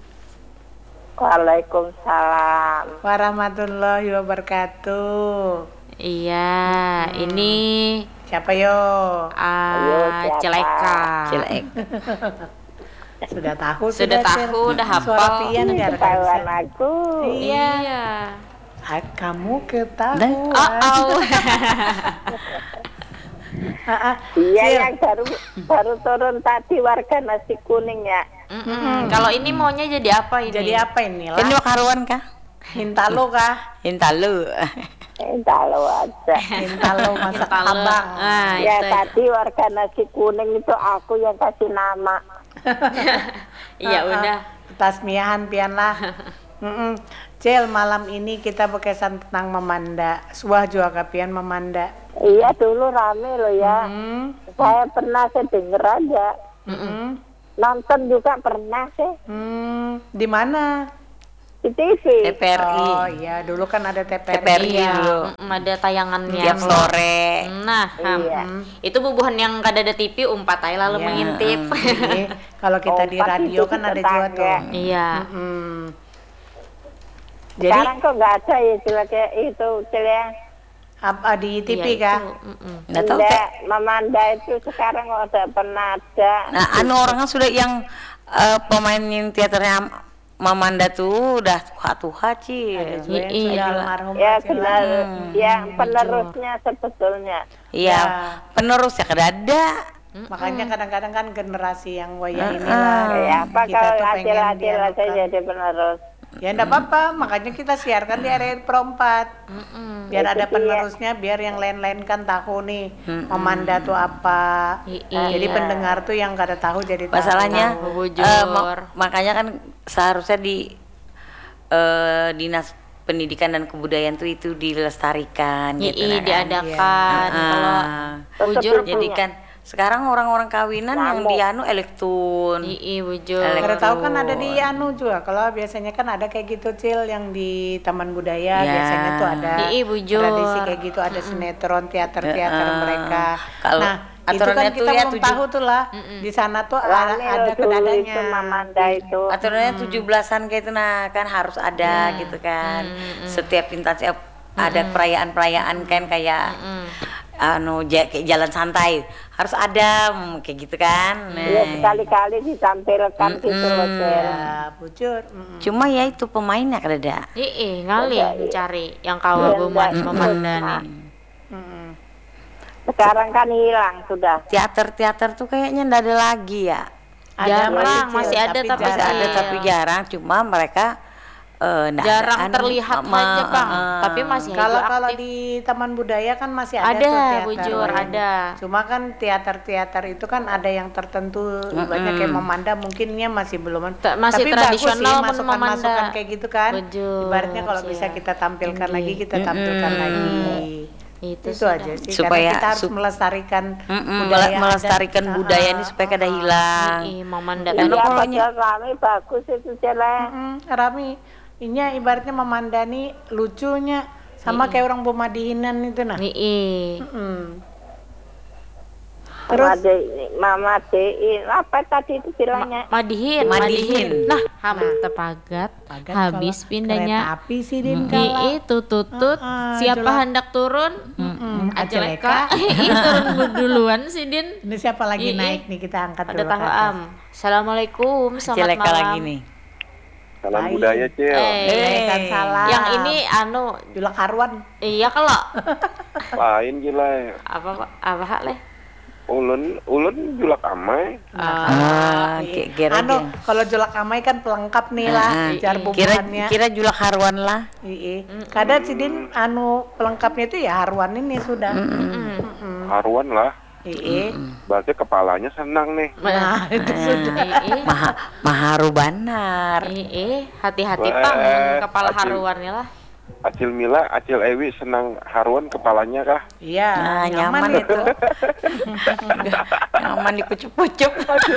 Speaker 3: Waalaikumsalam.
Speaker 2: Warahmatullahi wabarakatuh.
Speaker 1: Iya, ini
Speaker 2: Siapa yo?
Speaker 1: ah Celeka.
Speaker 3: Cilek.
Speaker 2: Sudah tahu
Speaker 1: Sudah
Speaker 2: Cil.
Speaker 1: tahu, udah hafal.
Speaker 2: Suara pian enggak ada bisa.
Speaker 3: aku.
Speaker 1: Iya.
Speaker 2: Ah, kamu
Speaker 3: Dan-
Speaker 2: ketahuan.
Speaker 1: Oh, oh.
Speaker 2: Ah, ah.
Speaker 6: Iya
Speaker 2: Cil.
Speaker 6: yang baru baru turun tadi warga nasi kuning ya.
Speaker 1: Mm-mm. Kalau ini maunya jadi apa ini?
Speaker 2: Jadi apa ini
Speaker 3: Ini
Speaker 2: lah?
Speaker 3: karuan kah?
Speaker 2: Hintalo kah?
Speaker 3: Intalu.
Speaker 6: Eh, tahu aja.
Speaker 2: Hintalo masak
Speaker 1: Hintalo.
Speaker 2: abang.
Speaker 1: Ah,
Speaker 6: Ya
Speaker 1: itu.
Speaker 6: tadi warga nasi kuning itu aku yang kasih nama.
Speaker 1: Iya
Speaker 2: Ah, ah.
Speaker 1: udah.
Speaker 2: Tasmiahan pian lah. Mm-mm. Cil, malam ini kita berkesan tentang memanda. Suah juga kapian memanda.
Speaker 6: Iya dulu rame loh ya.
Speaker 2: Hmm.
Speaker 6: Saya pernah saya denger aja.
Speaker 2: Mm-mm.
Speaker 6: Nonton juga pernah sih
Speaker 2: Hmm. Di mana?
Speaker 6: di T V.
Speaker 3: T P R I.
Speaker 2: Oh iya, dulu kan ada T P R I.
Speaker 3: T P R I
Speaker 2: Iya.
Speaker 3: dulu.
Speaker 1: Mm, ada tayangannya.
Speaker 3: Tiap sore.
Speaker 1: Nah, Ham.
Speaker 6: Iya.
Speaker 1: Itu bubuhan yang kada ada T V umpat aja lalu
Speaker 2: Iya.
Speaker 1: mengintip.
Speaker 2: Iya. Kalau kita di
Speaker 6: Umpat
Speaker 2: radio
Speaker 6: itu
Speaker 2: kan ada juga
Speaker 6: tetangga.
Speaker 2: tuh.
Speaker 1: Iya.
Speaker 2: Mm-mm. Jadi
Speaker 6: Sekarang kok nggak ada ya istilah kayak itu istilah.
Speaker 2: apa di T V
Speaker 1: Iya,
Speaker 2: kah?
Speaker 1: itu. Mm-mm.
Speaker 3: Nggak tahu
Speaker 6: Enggak,
Speaker 3: Teh.
Speaker 6: Mamanda itu sekarang kok udah pernah ada.
Speaker 3: Nah, anu orang kan sudah yang eh, pemain yang teaternya Mamanda tuh udah tua-tua
Speaker 2: Ada
Speaker 3: Ci.
Speaker 2: juga yang
Speaker 1: Iya.
Speaker 2: sudah almarhum
Speaker 6: Ya
Speaker 2: Cil.
Speaker 6: benar,
Speaker 3: Hmm.
Speaker 6: yang penerusnya sebetulnya.
Speaker 3: Iya,
Speaker 2: Ya.
Speaker 3: penerus ya kada ada.
Speaker 2: Makanya kadang-kadang kan generasi yang waya ini
Speaker 3: Ah,
Speaker 2: lah.
Speaker 6: Ya apa
Speaker 2: kita
Speaker 6: kalau
Speaker 2: tuh pengen
Speaker 6: acil-acil aja
Speaker 2: dianukan.
Speaker 6: jadi penerus.
Speaker 2: Ya enggak apa-apa, makanya kita siarkan di area perempat.
Speaker 1: Mm-mm.
Speaker 2: Biar
Speaker 6: Itu
Speaker 2: ada
Speaker 6: dia.
Speaker 2: penerusnya, biar yang lain-lain kan tahu nih Memanda tuh apa.
Speaker 1: Iya.
Speaker 2: Jadi pendengar tuh yang kada tahu jadi tahu.
Speaker 3: Masalahnya
Speaker 1: Tahu, bujur.
Speaker 3: eh, ma- makanya kan seharusnya di eh, dinas pendidikan dan kebudayaan tuh itu dilestarikan gitu
Speaker 1: Iya,
Speaker 3: nah, kan.
Speaker 1: diadakan.
Speaker 3: Ah,
Speaker 1: Kalau
Speaker 6: Tetep
Speaker 1: bujur
Speaker 6: itu.
Speaker 3: jadi kan sekarang orang-orang kawinan yang di anu elektron.
Speaker 1: Iya, bujur.
Speaker 3: Elek-
Speaker 2: Kada tahu kan ada di anu juga. Kalau biasanya kan ada kayak gitu Cil yang di Taman Budaya
Speaker 3: Ya.
Speaker 2: biasanya tuh ada
Speaker 1: Iya, bujur.
Speaker 2: tradisi kayak gitu, ada sinetron, teater-teater
Speaker 3: Heeh.
Speaker 2: mereka.
Speaker 3: Kalau
Speaker 2: nah, itu
Speaker 3: aturannya
Speaker 2: kan
Speaker 3: tuh
Speaker 2: kita
Speaker 3: ya
Speaker 2: belum
Speaker 3: tujuh-
Speaker 2: tahu tuh lah. Di sana tuh ada,
Speaker 6: Rame
Speaker 2: ada
Speaker 6: loh dulu
Speaker 2: kedadanya.
Speaker 6: itu Mamanda itu.
Speaker 3: Aturannya tujuh belasan kayak itu nah kan harus ada gitu kan. Setiap instansi ada perayaan-perayaan kan kayak anu ja- kayak jalan santai harus ada mm, kayak gitu kan. Nah,
Speaker 6: Ya sekali-kali ditampilkan gitu loh Cel.
Speaker 2: Ya, bujur. Mm.
Speaker 3: cuma ya itu pemainnya kada ada.
Speaker 1: Iya, ngali mencari yang kawa bumat
Speaker 6: Iya,
Speaker 1: memandani.
Speaker 2: Mm-mm.
Speaker 6: Sekarang kan hilang sudah.
Speaker 3: Teater-teater tuh kayaknya ndak ada lagi ya.
Speaker 2: Ada
Speaker 1: Jarang,
Speaker 2: Cil,
Speaker 1: masih ada tapi
Speaker 3: Masih ada
Speaker 1: Iya.
Speaker 3: tapi jarang cuma mereka eh, ndak ada
Speaker 1: Jarang
Speaker 3: anu,
Speaker 1: terlihat
Speaker 3: ma-
Speaker 1: aja, Bang.
Speaker 3: eh,
Speaker 1: Tapi masih
Speaker 2: Kalau
Speaker 1: aja
Speaker 2: kalau
Speaker 1: aktif.
Speaker 2: di Taman Budaya kan masih ada,
Speaker 1: Ada,
Speaker 2: tuh teater.
Speaker 1: bujur, ada.
Speaker 2: Cuma kan teater-teater itu kan ada yang tertentu, ibaratnya kayak Memanda mungkinnya masih belum.
Speaker 1: Ta- masih
Speaker 2: Tapi
Speaker 1: tradisional
Speaker 2: bagus sih
Speaker 1: men
Speaker 2: masukan-masukan
Speaker 1: Memanda.
Speaker 2: kayak gitu kan.
Speaker 1: Bujur,
Speaker 2: Ibaratnya kalau
Speaker 1: Cil.
Speaker 2: bisa kita tampilkan
Speaker 1: Ini.
Speaker 2: lagi, kita tampilkan lagi.
Speaker 1: Itu
Speaker 2: Itu,
Speaker 1: sudah.
Speaker 2: aja sih.
Speaker 3: Supaya-
Speaker 2: Karena kita harus
Speaker 3: sup-
Speaker 2: melestarikan
Speaker 3: Mm-mm,
Speaker 2: budaya
Speaker 3: mele- melestarikan
Speaker 2: adat.
Speaker 3: budaya
Speaker 2: Ah,
Speaker 3: ini supaya kada
Speaker 2: ah, ah.
Speaker 3: hilang.
Speaker 1: Iya, memandang.
Speaker 3: Karena
Speaker 6: Iya
Speaker 3: kalau
Speaker 6: padahal rame bagus itu Cel.
Speaker 2: Mm-mm, Rami, ini ibaratnya memandani lucunya sama kayak orang Bomadihinan itu nah.
Speaker 1: Iya.
Speaker 2: Mm-mm.
Speaker 6: Mama De, Mama De, apa tadi itu bilangnya?
Speaker 1: Madihin,
Speaker 3: Madihin.
Speaker 1: Nah, Ham tepagat,
Speaker 2: Pagat
Speaker 1: habis
Speaker 2: kalau
Speaker 1: pindahnya
Speaker 2: kereta api sih Din
Speaker 1: I
Speaker 2: kalah.
Speaker 1: itu tutut,
Speaker 2: Ah,
Speaker 1: siapa
Speaker 2: jelek.
Speaker 1: hendak turun?
Speaker 2: Mm-mm,
Speaker 1: Aceleka,
Speaker 2: Aceleka.
Speaker 1: I turun duluan sih Din.
Speaker 2: Ini siapa lagi
Speaker 1: Ii.
Speaker 2: naik nih, kita angkat
Speaker 1: Ada
Speaker 2: dulu ke
Speaker 1: tahu
Speaker 2: atas.
Speaker 1: am. Assalamualaikum, selamat
Speaker 3: Jelek
Speaker 1: malam.
Speaker 3: lagi nih.
Speaker 4: Salam
Speaker 2: Baik.
Speaker 4: budaya, Cil.
Speaker 1: Eh,
Speaker 2: Waalaikumsalam.
Speaker 1: yang ini anu,
Speaker 2: Julak Harwan.
Speaker 1: iya kalau
Speaker 4: Lain gila.
Speaker 1: apa Pak? Apa hak leh?
Speaker 4: Ulun, ulun julak amai.
Speaker 3: Ah,
Speaker 2: Iya.
Speaker 3: ki- kira
Speaker 2: Anu,
Speaker 3: aja.
Speaker 2: kalau julak amai kan pelengkap nih lah,
Speaker 3: Ah,
Speaker 2: jar
Speaker 3: Kira
Speaker 2: bumbuannya.
Speaker 3: kira julak haruan lah.
Speaker 2: Iya. Kadang si Din anu pelengkapnya itu ya Harwan ini sudah.
Speaker 4: Haruan lah.
Speaker 2: Iya.
Speaker 4: Berarti kepalanya senang nih.
Speaker 2: Nah, itu sudah.
Speaker 1: Ii,
Speaker 3: Maha maharu banar.
Speaker 1: ii, hati-hati
Speaker 4: Wah,
Speaker 1: pang kepala
Speaker 4: Acil.
Speaker 1: haruannya lah.
Speaker 4: Acil Mila, Acil Ewi senang haruan kepalanya kah?
Speaker 2: Iya,
Speaker 3: Nah,
Speaker 2: nyaman,
Speaker 3: nyaman.
Speaker 2: itu.
Speaker 3: Nyaman dikucup-kucup.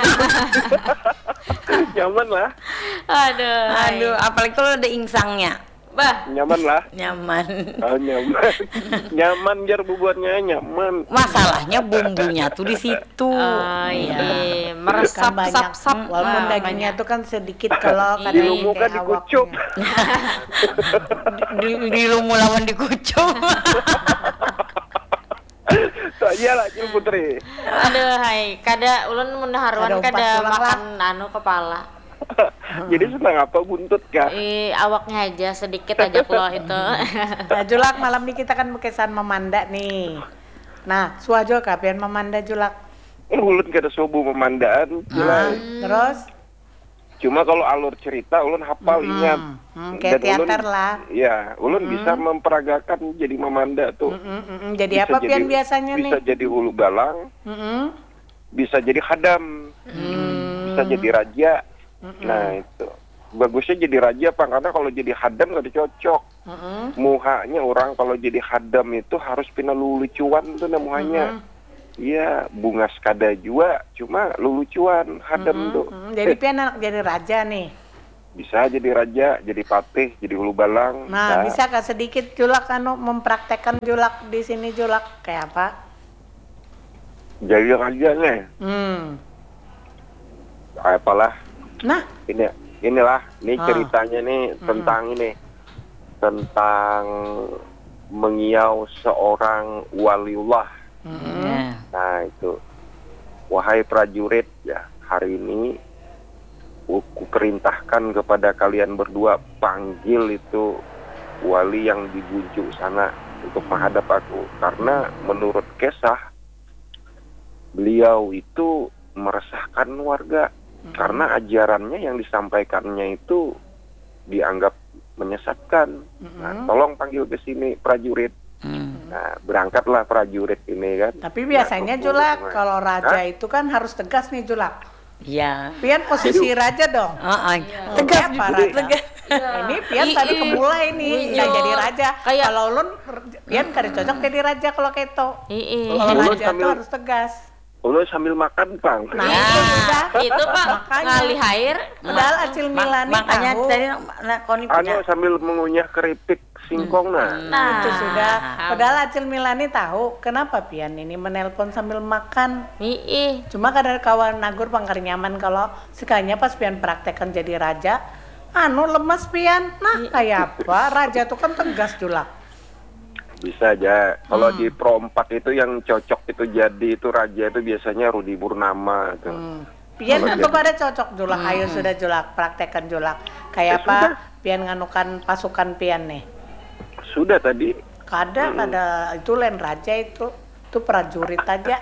Speaker 4: Nyaman lah.
Speaker 1: Aduh.
Speaker 3: Aduh, apalagi kalau ada insangnya.
Speaker 1: Bah,
Speaker 4: Nyaman lah.
Speaker 3: Nyaman.
Speaker 4: Oh, nyaman. Nyaman jar bubuannya nyaman.
Speaker 3: Masalahnya bumbunya tuh di situ.
Speaker 1: oh, iya, meresap
Speaker 2: Kan banyak.
Speaker 1: sap sap.
Speaker 2: Walaupun
Speaker 1: Ah,
Speaker 2: dagingnya
Speaker 1: banyak.
Speaker 2: tuh kan sedikit kalau
Speaker 1: Iya.
Speaker 2: kadang
Speaker 4: Dilumukan
Speaker 2: kayak
Speaker 4: dikucup.
Speaker 2: awaknya.
Speaker 3: di, di lumu lawan dikucup.
Speaker 4: Tak iyalah Cil Putri.
Speaker 1: Aduh, hai, kada ulun mun haruan
Speaker 2: Ada umpat
Speaker 1: kada
Speaker 2: tulang
Speaker 1: makan anu kepala.
Speaker 4: Jadi senang apa buntut kah?
Speaker 1: Eh, awaknya aja sedikit aja kalau itu.
Speaker 2: Nah, Julak malam ini kita kan berkesan memanda nih. Nah, suajo kapian memanda Julak.
Speaker 4: Ulun kada sobu memandaan. Gila.
Speaker 2: Terus
Speaker 4: Cuma kalau alur cerita ulun hafal ingat.
Speaker 2: hmm, kayak
Speaker 4: Dan ulun-
Speaker 2: teater lah.
Speaker 4: Iya, ulun bisa memperagakan jadi memanda tuh.
Speaker 2: Mm, mm, mm. Jadi
Speaker 4: Bisa
Speaker 2: apa pian biasanya
Speaker 4: bisa
Speaker 2: nih?
Speaker 4: jadi hulu balang,
Speaker 2: Mm, mm.
Speaker 4: bisa jadi hadam, bisa jadi raja. Nah itu bagusnya jadi raja apa? Karena kalau jadi hadam gak cocok.
Speaker 2: Mm, mm.
Speaker 4: Muhanya orang kalau jadi hadam itu harus pina lulucuan tuh nah muhanya. Iya, bunga skada juga, cuma lulucuan hadam tuh.
Speaker 2: Mm, jadi pian anak jadi raja nih.
Speaker 4: Bisa jadi raja, jadi patih, jadi hulu balang.
Speaker 2: Nah,
Speaker 4: bisa.
Speaker 2: bisa kah sedikit Julak anu mempraktekkan Julak di sini Julak kayak apa?
Speaker 4: Jadi raja nih.
Speaker 2: Hmm.
Speaker 4: Apalah.
Speaker 2: Nah,
Speaker 4: Ini inilah ini
Speaker 2: Ah.
Speaker 4: ceritanya nih tentang ini tentang mengiau seorang waliullah.
Speaker 3: Ya.
Speaker 4: Nah itu, wahai prajurit ya, hari ini ku perintahkan kepada kalian berdua, panggil itu wali yang di Buncu sana untuk menghadap aku, karena menurut kisah beliau itu meresahkan warga karena ajarannya yang disampaikannya itu dianggap menyesatkan. Nah, tolong panggil ke sini prajurit.
Speaker 3: Hmm.
Speaker 4: Nah, berangkatlah prajurit ini kan.
Speaker 2: tapi biasanya
Speaker 4: Nah,
Speaker 2: Julak
Speaker 4: kemudian-
Speaker 2: kalau raja
Speaker 4: Hah?
Speaker 2: itu kan harus tegas nih Julak.
Speaker 3: Iya.
Speaker 2: Pian posisi raja dong.
Speaker 3: Ah, ah.
Speaker 2: Tegas
Speaker 3: Tegas
Speaker 2: apa
Speaker 3: juga,
Speaker 2: raja?
Speaker 3: tegas.
Speaker 2: Ini Pian tadi
Speaker 1: Ii.
Speaker 2: kemulai nih,
Speaker 1: Iya.
Speaker 2: nggak jadi raja.
Speaker 1: Kayak-
Speaker 2: Kalau ulun Pian kada cocok jadi raja kalau keto.
Speaker 1: Ii.
Speaker 2: Kalau
Speaker 4: Ulun
Speaker 2: raja tuh
Speaker 4: sambil-
Speaker 2: harus tegas.
Speaker 4: Ulun sambil makan, Bang.
Speaker 2: Nah,
Speaker 1: Ya,
Speaker 2: itu sudah.
Speaker 1: itu Pak
Speaker 2: Makanya.
Speaker 1: ngali air.
Speaker 2: Padahal Acil
Speaker 3: Ma-
Speaker 2: Milani
Speaker 3: makanya
Speaker 2: tahu.
Speaker 3: tadi nah, Koni
Speaker 4: Anu
Speaker 3: punya
Speaker 4: sambil mengunyah keripik singkong nah.
Speaker 1: Nah,
Speaker 2: Itu sudah. Padahal Acil Milani tahu kenapa Pian ini menelpon sambil makan.
Speaker 1: Ii.
Speaker 2: Cuma kadang kawan nagur pangkar nyaman kalau sekalinya pas Pian praktekkan jadi raja, anu lemes Pian. Nah, kayak apa? Raja tuh kan tegas Julak.
Speaker 4: Bisa aja. Kalau di Pro empat itu yang cocok itu jadi itu raja itu biasanya Rudi Purnama tuh.
Speaker 2: Hmm. Pian
Speaker 4: Kalau
Speaker 2: tetap
Speaker 4: jadi-
Speaker 2: ada cocok Julak. Ayo sudah Julak, praktekkan Julak. Kayak
Speaker 4: Ya
Speaker 2: apa?
Speaker 4: sudah.
Speaker 2: Pian nganukan pasukan Pian nih.
Speaker 4: Sudah tadi.
Speaker 2: Kada, kada itu lain raja itu. Itu prajurit aja.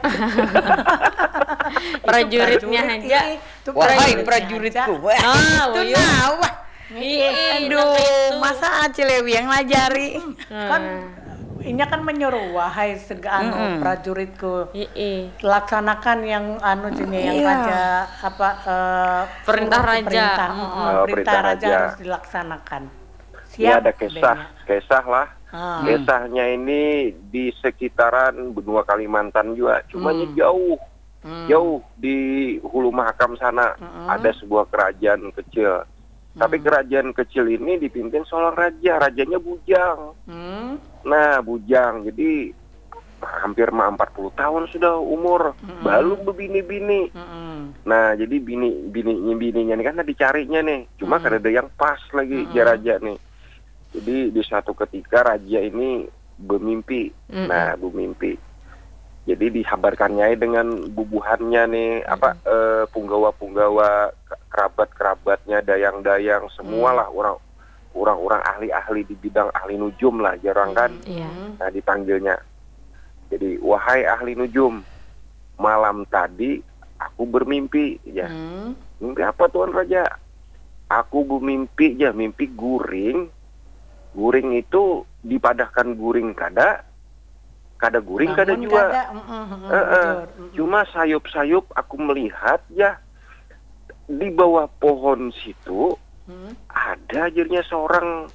Speaker 2: Itu
Speaker 1: Prajuritnya
Speaker 2: prajurit
Speaker 1: aja.
Speaker 2: ini, itu
Speaker 3: wahai
Speaker 2: prajuritnya
Speaker 3: prajuritku.
Speaker 2: aja.
Speaker 3: Ah,
Speaker 2: Itu
Speaker 3: itu
Speaker 2: nah,
Speaker 1: Ii.
Speaker 3: Aduh, masa Cilewi yang ngajari?
Speaker 2: kan ini kan menyuruh wahai sega anu prajuritku
Speaker 1: Ii.
Speaker 2: laksanakan yang anu jenis yang
Speaker 3: Iya.
Speaker 2: raja apa eh,
Speaker 1: Perintah
Speaker 2: suruh-
Speaker 1: raja.
Speaker 2: perintah,
Speaker 1: Mm-mm.
Speaker 2: eh,
Speaker 4: Oh,
Speaker 2: perintah
Speaker 4: perintah
Speaker 2: raja
Speaker 4: raja.
Speaker 2: harus dilaksanakan.
Speaker 4: Ini ada kisah, kisah lah.
Speaker 2: Ah.
Speaker 4: Kisahnya ini di sekitaran benua Kalimantan juga, cuma
Speaker 2: Hmm.
Speaker 4: jauh, jauh di Hulu Mahakam sana ada sebuah kerajaan kecil. Tapi kerajaan kecil ini dipimpin seorang raja, rajanya bujang.
Speaker 2: Hmm.
Speaker 4: Nah, bujang. Jadi hampir mah empat puluh tahun sudah umur,
Speaker 2: Mm-mm.
Speaker 4: baru berbini-bini.
Speaker 2: Mm-mm.
Speaker 4: Nah, jadi bini bininya bininya nih kan dicarinya nih, cuma
Speaker 2: Mm.
Speaker 4: kan ada yang pas lagi
Speaker 2: Mm-mm.
Speaker 4: ya raja nih. Jadi di suatu ketika raja ini bermimpi.
Speaker 1: Mm-mm.
Speaker 4: Nah, bermimpi. Jadi dihabarkannya dengan bubuhannya nih, apa eh, punggawa-punggawa, ke- kerabat-kerabatnya, dayang-dayang, semualah orang orang-orang ahli-ahli di bidang ahli nujum lah, jarang kan.
Speaker 1: Iya.
Speaker 4: Nah, dipanggilnya. Jadi, wahai ahli nujum, malam tadi aku bermimpi, ya.
Speaker 2: Mm.
Speaker 4: Mimpi apa Tuan Raja? Aku bermimpi, ya, mimpi guring. Guring itu dipadahkan guring kada, kada guring kada
Speaker 2: Bangun
Speaker 4: juga.
Speaker 2: kada. Mm-mm, mm-mm,
Speaker 4: Eh, eh.
Speaker 2: bujur. Mm-mm.
Speaker 4: Cuma sayup-sayup aku melihat, ya, di bawah pohon situ
Speaker 2: Mm.
Speaker 4: ada akhirnya seorang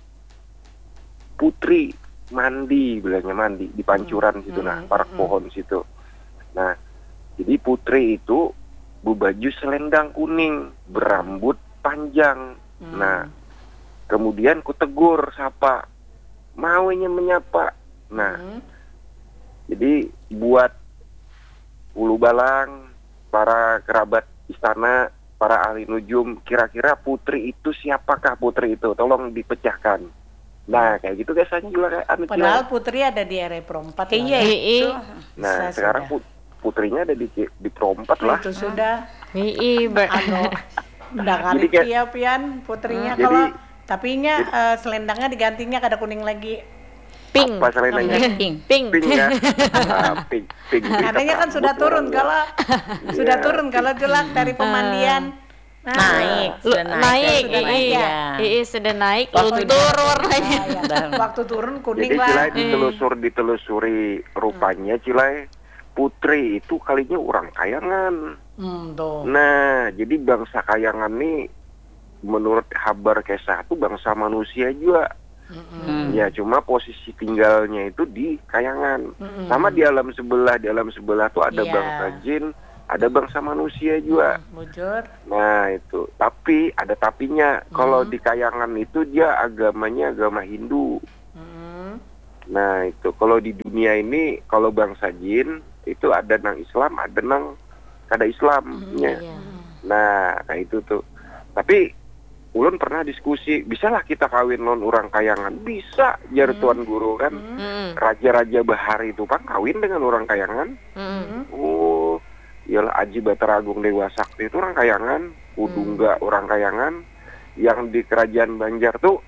Speaker 4: putri mandi, bilangnya mandi di pancuran situ, nah,
Speaker 2: Hmm,
Speaker 4: parak
Speaker 2: hmm.
Speaker 4: pohon situ. Nah, jadi putri itu berbaju selendang kuning, berambut panjang.
Speaker 2: Hmm.
Speaker 4: Nah, kemudian ku tegur sapa, maunya menyapa. Nah,
Speaker 2: Mm.
Speaker 4: jadi buat ulu balang, para kerabat istana, para ahli nujum, kira-kira putri itu siapakah putri itu? Tolong dipecahkan. Nah, kayak gitu guys, aja juga anu
Speaker 2: Padahal
Speaker 4: Cil.
Speaker 2: putri ada di R E Perempat.
Speaker 3: Iya
Speaker 2: lah.
Speaker 1: Ii.
Speaker 3: itu.
Speaker 4: Nah,
Speaker 2: Bisa
Speaker 4: sekarang
Speaker 2: sudah.
Speaker 4: put- putrinya ada di di perempat lah.
Speaker 2: Itu sudah
Speaker 1: Ii, ber-
Speaker 2: anu udah kali
Speaker 4: Jadi kayak-
Speaker 2: pia pian putrinya
Speaker 4: Hmm.
Speaker 2: kalau
Speaker 4: Jadi-
Speaker 2: tapinya eh, selendangnya digantinya kada kuning lagi.
Speaker 1: pink.
Speaker 4: Apa selendangnya?
Speaker 3: Pink.
Speaker 1: Pink.
Speaker 4: Pink ya. Ah, pink, pink.
Speaker 2: Katanya kan
Speaker 4: Rambut
Speaker 2: sudah turun
Speaker 4: orang
Speaker 2: kalau
Speaker 4: Iya.
Speaker 2: sudah turun kalau julak dari pemandian. Nah,
Speaker 3: Naik,
Speaker 1: Lu,
Speaker 3: sudah
Speaker 1: naik,
Speaker 3: naik,
Speaker 2: sudah
Speaker 1: Ii.
Speaker 2: naik ya.
Speaker 1: Ii sudah naik,
Speaker 3: Waktu
Speaker 1: luntur warnanya.
Speaker 2: ya, ya.
Speaker 3: Dan-
Speaker 2: Waktu turun kuning
Speaker 4: Jadi
Speaker 2: lah.
Speaker 4: Cilai ditelusur ditelusuri rupanya Cilai putri itu kalinya orang Kayangan.
Speaker 2: Hmm, tuh.
Speaker 4: Nah, jadi bangsa Kayangan nih menurut kabar kisah itu bangsa manusia juga.
Speaker 3: Hmm.
Speaker 4: Ya, cuma posisi tinggalnya itu di Kayangan.
Speaker 2: Mm-mm.
Speaker 4: Sama di alam sebelah, di alam sebelah tuh ada
Speaker 2: Iya.
Speaker 4: bangsa jin, ada bangsa manusia juga.
Speaker 2: Bujur.
Speaker 4: Nah, itu. Tapi ada tapinya. Kalau di Kayangan itu dia agamanya agama Hindu.
Speaker 2: Hmm.
Speaker 4: Nah, itu. Kalau di dunia ini kalau bangsa jin itu ada nang Islam, ada nang kada Islamnya.
Speaker 1: Iya.
Speaker 4: Nah, kayak itu tuh. Tapi ulun pernah diskusi, bisalah kita kawin non orang Kayangan? Bisa, jar Tuan Guru kan.
Speaker 1: Mm-mm.
Speaker 4: Raja-raja Bahari itu pak kawin dengan orang Kayangan.
Speaker 1: Mm-mm.
Speaker 4: Oh, iyalah Aji Batara Agung Dewa Sakti itu orang Kayangan, Udungga orang Kayangan, yang di kerajaan Banjar tuh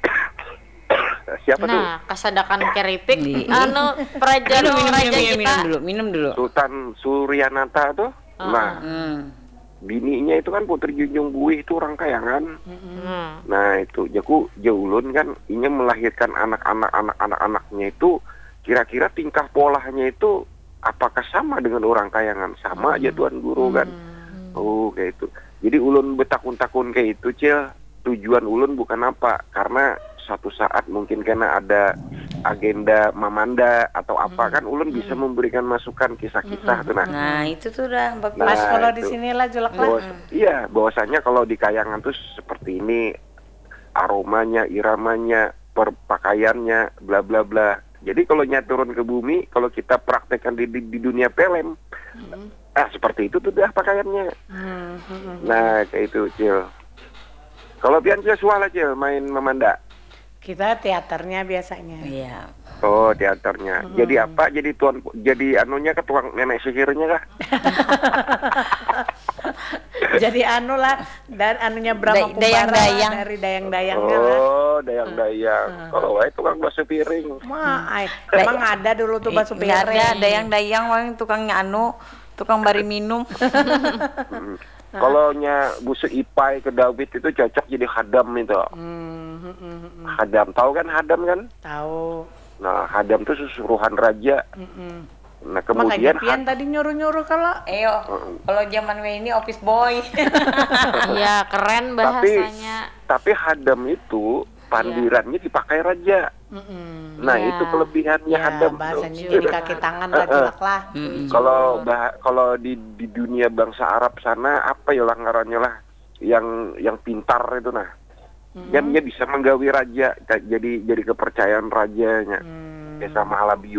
Speaker 4: siapa tuh?
Speaker 1: Nah, kasadakan keripik,
Speaker 3: Ii.
Speaker 1: anu praja
Speaker 3: Minum, minum,
Speaker 1: raja
Speaker 3: minum, minum,
Speaker 1: kita.
Speaker 3: minum dulu, minum dulu.
Speaker 4: Sultan Suryanata tuh.
Speaker 1: Ah.
Speaker 4: Nah,
Speaker 3: Hmm.
Speaker 4: bininya itu kan Putri Junjung Buih itu orang Kayangan.
Speaker 1: Hmm.
Speaker 4: Nah, itu jaku jaulun kan ingin melahirkan anak-anak anak-anak-anaknya itu kira-kira tingkah polanya itu apakah sama dengan orang Kayangan? Sama aja Tuan Guru kan. Oh, kayak itu. Jadi ulun betakun-takun kayak itu, Cil. Tujuan ulun bukan apa? Karena suatu saat mungkin karena ada agenda mamanda atau apa kan ulun bisa memberikan masukan kisah-kisah tuh nah.
Speaker 3: Nah, itu tuh udah bagus.
Speaker 4: Nah,
Speaker 2: Pas kalau di
Speaker 4: itu.
Speaker 2: sinilah julak lah.
Speaker 4: Bahwas- iya, bahwasanya kalau di Kayangan tuh seperti ini aromanya, iramanya, perpakaiannya, bla bla bla. Jadi kalau turun ke bumi, kalau kita praktekkan di, di, di dunia film, ah seperti itu tuh dah pakaiannya.
Speaker 2: Hmm, hmm, hmm.
Speaker 4: Nah, kayak itu, Cil. Kalau pian Cil suala Cil main memanda.
Speaker 2: Kita teaternya biasanya.
Speaker 3: Iya.
Speaker 4: Oh, teaternya. Jadi apa? Jadi tuan jadi anunya ke tukang nenek sihirnya kah?
Speaker 2: Jadi anu lah dan anunya Brahma
Speaker 3: Da-
Speaker 2: Kumbara
Speaker 3: dayang-dayang.
Speaker 2: lah, dari dayang-dayangnya lah.
Speaker 4: Oh, dayang-dayang. Kalau wae tukang bakso piring.
Speaker 2: Wah, ay, emang ada dulu tuh bakso
Speaker 3: Nggak ada
Speaker 2: piring.
Speaker 3: dayang-dayang wang tukangnya anu, tukang bari minum.
Speaker 4: Hmm. Kalau nya busuk Ipai ke David itu cocok jadi hadam itu.
Speaker 2: Hmm, hmm, hmm, hmm.
Speaker 4: Hadam, tahu kan hadam kan?
Speaker 2: Tahu.
Speaker 4: Nah, hadam itu susuruhan raja.
Speaker 2: Hmm, hmm.
Speaker 4: Nah,
Speaker 2: Makanya
Speaker 4: kemudian
Speaker 2: pian tadi nyuruh-nyuruh kalau
Speaker 3: Eyo, kalau zaman ini office boy.
Speaker 1: Iya, keren
Speaker 4: tapi
Speaker 1: bahasanya.
Speaker 4: tapi hadam itu pandirannya dipakai raja.
Speaker 2: Mm-mm.
Speaker 4: Nah,
Speaker 1: Ya.
Speaker 4: itu kelebihannya
Speaker 2: ya
Speaker 4: hadam tuh.
Speaker 2: bahasanya jadi kaki tangan lah
Speaker 4: Eh, eh.
Speaker 2: julak lah.
Speaker 3: Mm-mm.
Speaker 4: Kalau bah- kalau di di dunia bangsa Arab sana apa ya lah ngarannya lah yang yang pintar itu nah. Yang dia bisa menggawi raja ka- jadi jadi kepercayaan rajanya.
Speaker 2: Hmm.
Speaker 4: Kayak sama Halabiu.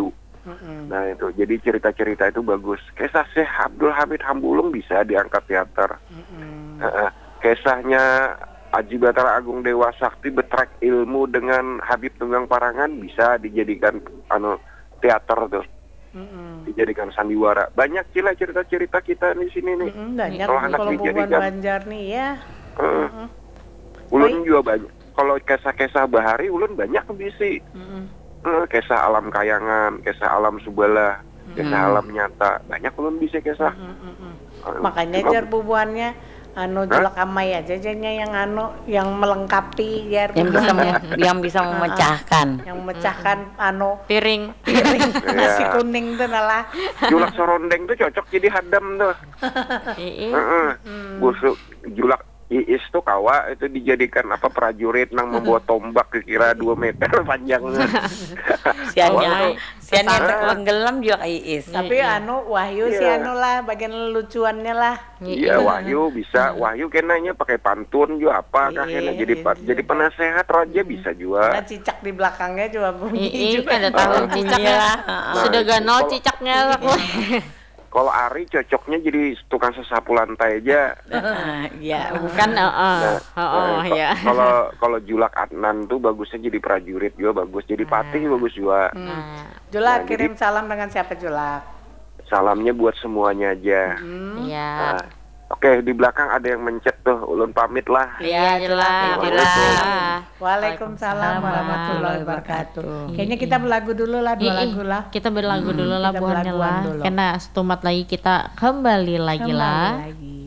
Speaker 2: Mm-mm.
Speaker 4: Nah itu, jadi cerita-cerita itu bagus. Kisah Syekh Abdul Hamid Hambulung bisa diangkat teater.
Speaker 2: Mm-mm.
Speaker 4: Heeh. Kisahnya Aji Batara Agung Dewa Sakti betrek ilmu dengan Habib Tunggang Parangan bisa dijadikan anu teater tuh,
Speaker 2: Mm-mm.
Speaker 4: dijadikan sandiwara. Banyak cila cerita-cerita kita di sini nih.
Speaker 2: Mm-mm, banyak
Speaker 4: Kalau
Speaker 2: nih
Speaker 4: anak
Speaker 2: kalau Bubuan
Speaker 4: dijadikan.
Speaker 2: Banjar nih ya.
Speaker 4: Heeh. Ulun juga banyak. Kalau kisah-kisah Bahari ulun banyak bisi.
Speaker 2: Mm-mm.
Speaker 4: Eh, kisah alam kayangan, kisah alam subala, kisah alam nyata. Banyak ulun bisa kisah.
Speaker 2: Mm-mm.
Speaker 4: Eh,
Speaker 2: Makanya
Speaker 4: cuma-
Speaker 2: jar bubuannya anu julak amai aja jadinya yang anu yang melengkapi jar
Speaker 3: Yang bisa
Speaker 2: bubuannya.
Speaker 3: mem- yang bisa memecahkan.
Speaker 2: yang memecahkan anu
Speaker 1: Piring.
Speaker 2: piring nasi
Speaker 4: Iya.
Speaker 2: kuning tuh nalah.
Speaker 4: Julak sorondeng tuh cocok jadi hadam tuh.
Speaker 1: Ii.
Speaker 4: Heeh. Busuk julak Iis tuh kawa itu dijadikan apa prajurit nang membawa tombak kira dua meter panjangnya.
Speaker 3: Siannya,
Speaker 4: Wah,
Speaker 3: siannya
Speaker 4: tuh.
Speaker 3: tenggelam juga Iis.
Speaker 2: Tapi anu Wahyu sih
Speaker 4: Iya.
Speaker 2: anu lah bagian lucuannya lah.
Speaker 4: Iya, Wahyu bisa. Wahyu kenanya pakai pantun juga apa
Speaker 2: Iya,
Speaker 4: kakeknya jadi pa-
Speaker 2: iya.
Speaker 4: jadi penasehat raja bisa
Speaker 2: Nah
Speaker 4: juga.
Speaker 2: cicak di belakangnya juga bunyi
Speaker 1: Ii,
Speaker 2: juga.
Speaker 1: kada tahu
Speaker 4: Ah.
Speaker 1: cicaknya.
Speaker 4: Nah,
Speaker 1: Sudah
Speaker 4: itu
Speaker 1: ganol
Speaker 4: kalau-
Speaker 1: cicaknya.
Speaker 4: Kalau Ari cocoknya jadi tukang sesapu lantai aja.
Speaker 3: Ah, Iya.
Speaker 1: Kan heeh.
Speaker 4: Nah,
Speaker 1: Heeh,
Speaker 4: nah, ko-
Speaker 1: ya.
Speaker 4: Kalau kalau Julak Adnan tuh bagusnya jadi prajurit juga bagus, jadi patih bagus juga.
Speaker 1: Nah,
Speaker 2: Julak
Speaker 4: Nah,
Speaker 2: kirim
Speaker 4: jadi-
Speaker 2: salam dengan siapa Julak?
Speaker 4: Salamnya buat semuanya aja.
Speaker 2: Hmm.
Speaker 1: iya.
Speaker 4: Nah, oke, di belakang ada yang mencet tuh, ulun pamit lah.
Speaker 1: Iya, jelas.
Speaker 4: Jelas.
Speaker 2: Waalaikumsalam warahmatullahi wabarakatuh. Kayaknya kita berlagu dulu lah dua
Speaker 1: Ii,
Speaker 2: lagu lah.
Speaker 1: Kita berlagu dulu lah
Speaker 2: Kita
Speaker 1: buahnya
Speaker 2: berlaguan
Speaker 1: lah.
Speaker 2: dulu.
Speaker 1: Karena setumat lagi kita kembali lagi
Speaker 2: Kembali
Speaker 1: lah.
Speaker 2: lagi.